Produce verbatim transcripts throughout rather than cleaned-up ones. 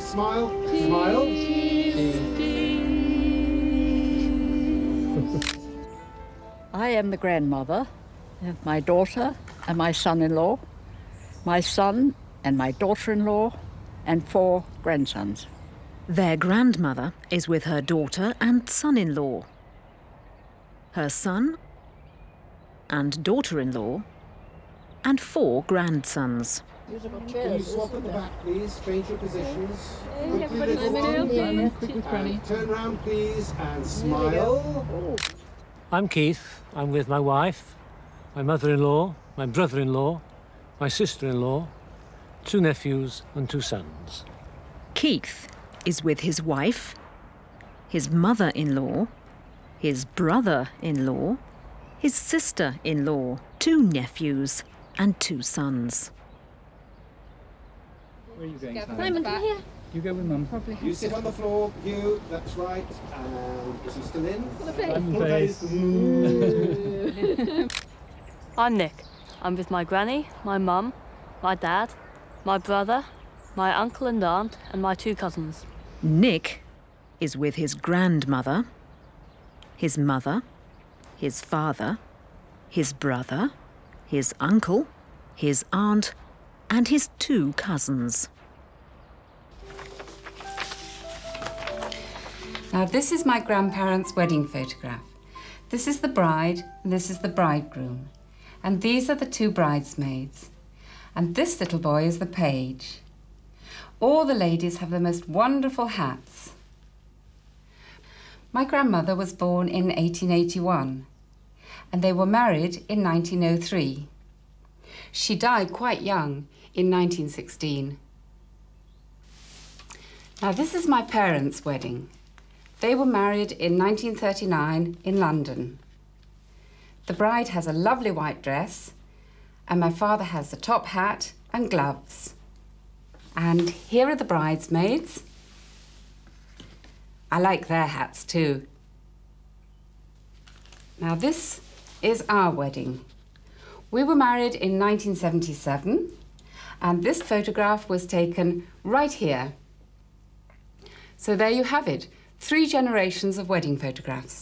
Smile. Smile. I am the grandmother of my daughter and my son-in-law, my son and my daughter-in-law, and four grandsons. Their grandmother is with her daughter and son-in-law, her son and daughter-in-law, and four grandsons. Can you swap at the back, please? Change your positions. Quickly, little one. And turn round, please, and smile. I'm Keith. I'm with my wife, my mother-in-law, my brother-in-law, my sister-in-law, two nephews and two sons. Keith is with his wife, his mother-in-law, his brother-in-law, his sister-in-law, two nephews and two sons. Where are you going, Simon? Simon, come here. You go with Mum. Probably. You sit on the floor, you, that's right. And is he still in? Full of face. Full of face. I'm Nick. I'm with my granny, my mum, my dad, my brother, my uncle and aunt, and my two cousins. Nick is with his grandmother, his mother, his father, his brother, his uncle, his aunt, and his two cousins. Now, this is my grandparents' wedding photograph. This is the bride, and this is the bridegroom. And these are the two bridesmaids. And this little boy is the page. All the ladies have the most wonderful hats. My grandmother was born in eighteen eighty-one, and they were married in nineteen oh three. She died quite young in nineteen sixteen. Now, this is my parents' wedding. They were married in nineteen thirty-nine in London. The bride has a lovely white dress, and my father has the top hat and gloves. And here are the bridesmaids. I like their hats too. Now, this is our wedding. We were married in nineteen seventy-seven, and this photograph was taken right here. So there you have it. Three generations of wedding photographs.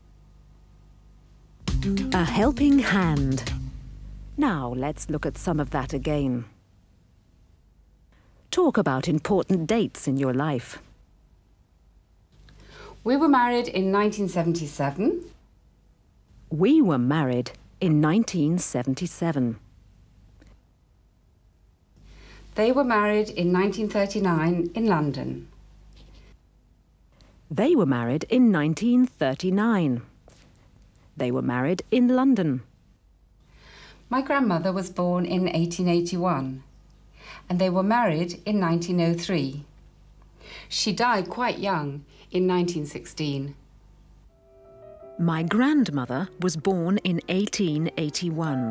A helping hand. Now let's look at some of that again. Talk about important dates in your life. We were married in nineteen seventy-seven. We were married in nineteen seventy-seven. They were married in nineteen thirty-nine in London. They were married in nineteen thirty-nine. They were married in London. My grandmother was born in eighteen eighty-one, and they were married in nineteen oh three. She died quite young in nineteen sixteen. My grandmother was born in eighteen eighty-one.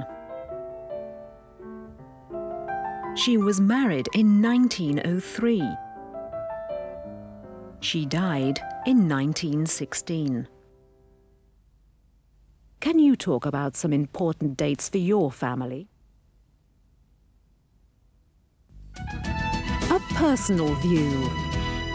She was married in nineteen oh three. She died in nineteen sixteen. Can you talk about some important dates for your family? A personal view.